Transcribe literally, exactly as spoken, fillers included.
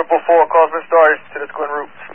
Triple four, Cosmic Stars to the Twin Roots.